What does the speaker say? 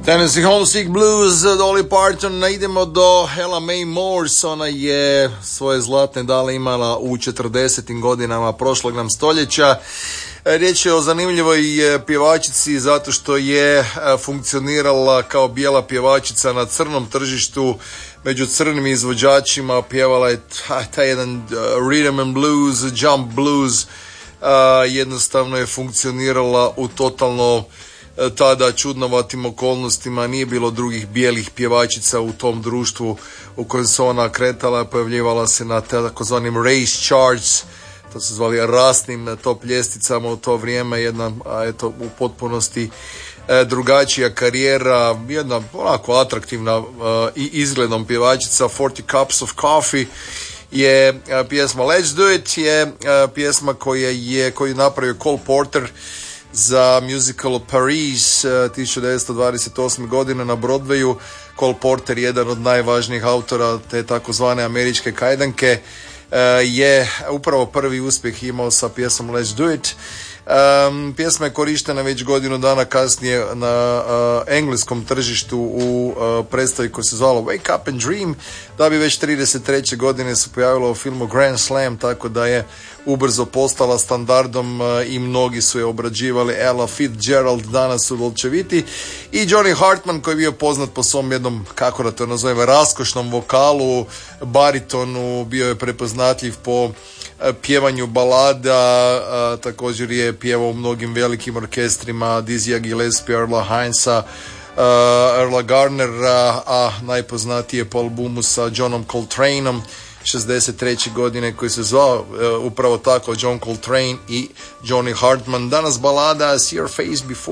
Tennessee Homesick Blues, Dolly Parton. Idemo do Ella Mae Morse. Ona je svoje zlatne dale imala u 40. godinama prošlog nam stoljeća. Riječ je o zanimljivoj pjevačici zato što je funkcionirala kao bijela pjevačica na crnom tržištu među crnim izvođačima. Pjevala je taj jedan rhythm and blues, jump blues. Jednostavno je funkcionirala u totalno tada čudnovatim okolnostima. Nije bilo drugih bijelih pjevačica u tom društvu u kojem se ona kretala. Pojavljivala se na takozvanim race charts, to se zvali rasnim top ljesticama u to vrijeme. Jedna u potpunosti drugačija karijera, jedna onako atraktivna i izgledom pjevačica. 40 Cups of Coffee je pjesma. Let's Do It je pjesma koju napravio Cole Porter za musical Paris 1928. godine na Broadwayu. Cole Porter, jedan od najvažnijih autora te takozvane američke kajdanke, je upravo prvi uspjeh imao sa pjesmom Let's Do It. Pjesma je korištena već godinu dana kasnije na engleskom tržištu u predstavi koja se zvala Wake Up and Dream, da bi već 33. godine se pojavila u filmu Grand Slam, tako da je ubrzo postala standardom i mnogi su je obrađivali. Ella Fitzgerald danas u Dolčeviti i Johnny Hartman, koji je bio poznat po svom jednom, kako da to nazovem, raskošnom vokalu, baritonu. Bio je prepoznatljiv po pjevanju balada, također je pjevao u mnogim velikim orkestrima, Dizzyja Gillespie, Earla Heinza, Earla Garnera, a najpoznatije po albumu sa Johnom Coltraneom 63. godine koji se zvao upravo tako, John Coltrane i Johnny Hartman. Danas balada See Your Face Before